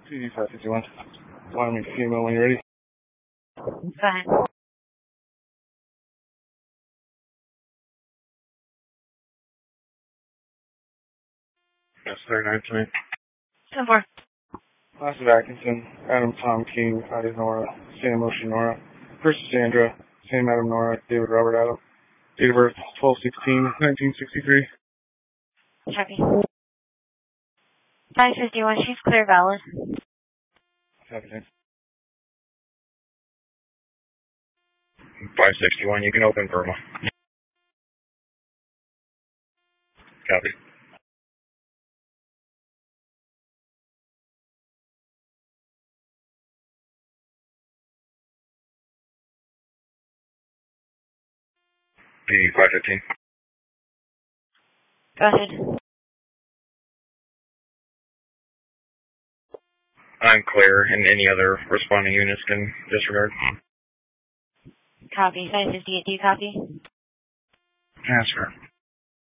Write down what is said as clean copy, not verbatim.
PD 551. Want to meet female when you're ready? Fine. That's 39 tonight. 10-4. Last of Atkinson, Adam Tom King, Ida Nora, Sam Ocean Nora, First Sandra, Sam Adam Nora, David Robert Adam. Date of birth 12/16/1963. Copy. 551, she's clear valid. Copy. 561, you can open Burma. Copy. PD 515. Go ahead. I'm clear, and any other responding units can disregard. Copy. 558, do you copy? Transfer.